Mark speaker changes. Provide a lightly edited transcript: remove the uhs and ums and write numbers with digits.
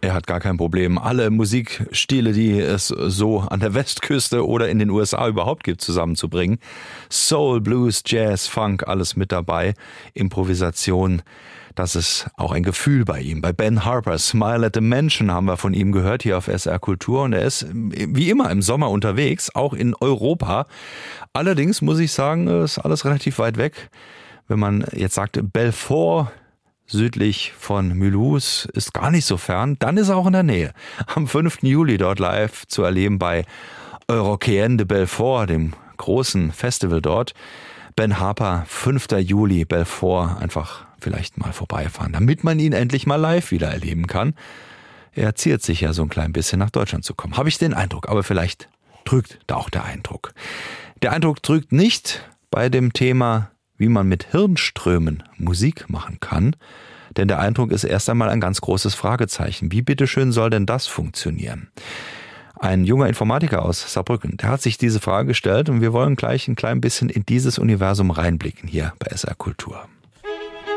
Speaker 1: Er hat gar kein Problem. Alle Musikstile, die es so an der Westküste oder in den USA überhaupt gibt, zusammenzubringen. Soul, Blues, Jazz, Funk, alles mit dabei. Improvisation, das ist auch ein Gefühl bei ihm. Bei Ben Harper, Smile at the Mansion haben wir von ihm gehört hier auf SR Kultur. Und er ist wie immer im Sommer unterwegs, auch in Europa. Allerdings muss ich sagen, ist alles relativ weit weg. Wenn man jetzt sagt, Belfort, südlich von Mulhouse, ist gar nicht so fern, dann ist er auch in der Nähe. Am 5. Juli dort live zu erleben bei Eurokéenne de Belfort, dem großen Festival dort. Ben Harper, 5. Juli, Belfort, einfach vielleicht mal vorbeifahren, damit man ihn endlich mal live wieder erleben kann. Er ziert sich ja so ein klein bisschen nach Deutschland zu kommen. Habe ich den Eindruck, aber vielleicht trügt da auch der Eindruck. Der Eindruck trügt nicht bei dem Thema, wie man mit Hirnströmen Musik machen kann. Denn der Eindruck ist erst einmal ein ganz großes Fragezeichen. Wie bitteschön soll denn das funktionieren? Ein junger Informatiker aus Saarbrücken, der hat sich diese Frage gestellt und wir wollen gleich ein klein bisschen in dieses Universum reinblicken hier bei SR Kultur.